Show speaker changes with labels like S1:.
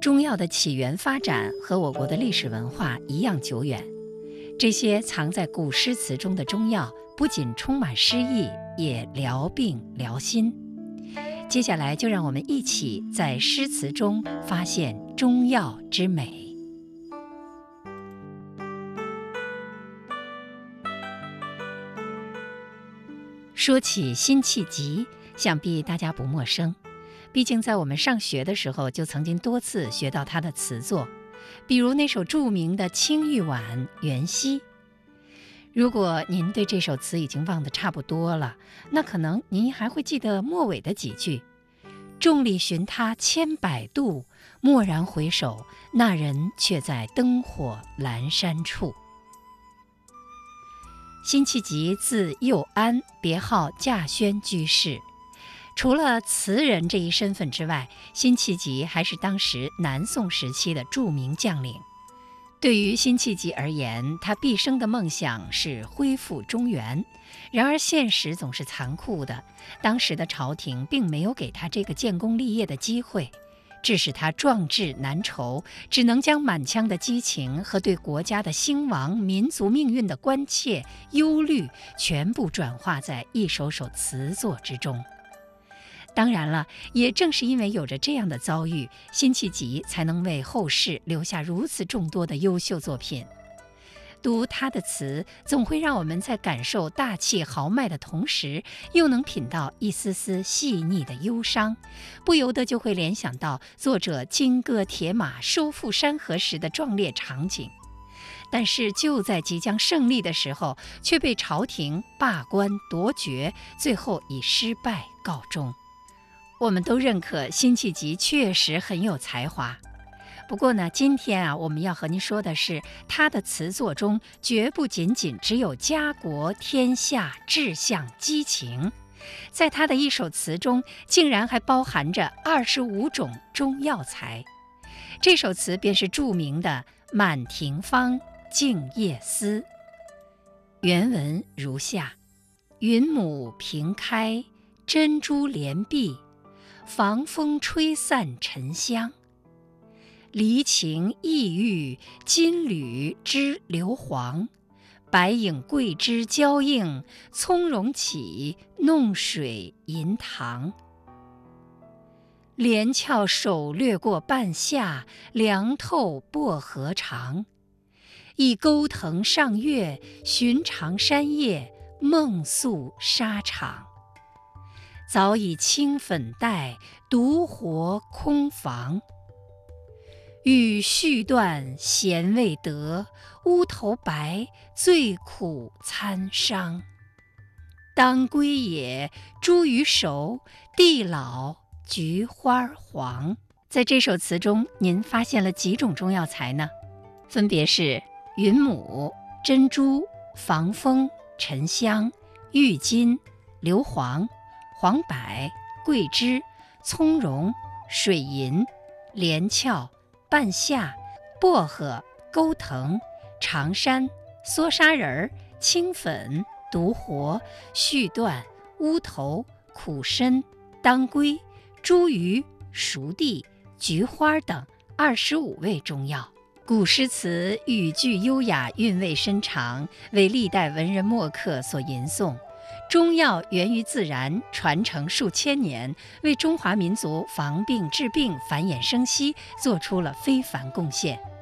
S1: 中药的起源发展和我国的历史文化一样久远。这些藏在古诗词中的中药，不仅充满诗意，也疗病疗心。接下来就让我们一起在诗词中发现中药之美。说起辛弃疾，想必大家不陌生，毕竟在我们上学的时候就曾经多次学到他的词作，比如那首著名的《青玉碗·元夕》。如果您对这首词已经忘得差不多了，那可能您还会记得末尾的几句：众里寻他千百度，蓦然回首，那人却在灯火阑珊处。辛弃疾字幼安，别号稼轩居士。除了词人这一身份之外，辛弃疾还是当时南宋时期的著名将领。对于辛弃疾而言，他毕生的梦想是恢复中原。然而现实总是残酷的，当时的朝廷并没有给他这个建功立业的机会，致使他壮志难酬，只能将满腔的激情和对国家的兴亡、民族命运的关切、忧虑全部转化在一首首词作之中。当然了，也正是因为有着这样的遭遇，辛弃疾才能为后世留下如此众多的优秀作品。读他的词，总会让我们在感受大气豪迈的同时，又能品到一丝丝细腻的忧伤，不由得就会联想到作者金戈铁马收复山河时的壮烈场景。但是就在即将胜利的时候，却被朝廷罢官夺爵，最后以失败告终。我们都认可辛弃疾确实很有才华，不过呢，今天我们要和您说的是，他的词作中绝不仅仅只有家国天下志向激情，在他的一首词中竟然还包含着25种中药材。这首词便是著名的《满庭芳·静夜思》。原文如下：云母屏开，珍珠帘闭，防风吹散沉香。离情意郁，金缕织硫磺，白影桂枝交映，葱茏起，弄水银塘。连翘手掠过半夏，凉透薄荷长。忆钩藤上月，寻常山夜，梦宿沙场。早已青粉黛，独活空房。欲续断弦未得，乌头白，最苦参商。当归也，茱萸熟，地老菊花黄。在这首词中，您发现了几种中药材呢？分别是云母、珍珠、防风、沉香、郁金、硫磺、黄柏、桂枝、葱茏、水银、连翘、半夏、薄荷、钩藤、长山、梭沙仁、青粉、独活、续断、乌头、苦参、当归、茱萸、熟地、菊花等25味中药。古诗词语句优雅，韵味深长，为历代文人墨客所吟诵。中药源于自然，传承数千年，为中华民族防病治病、繁衍生息做出了非凡贡献。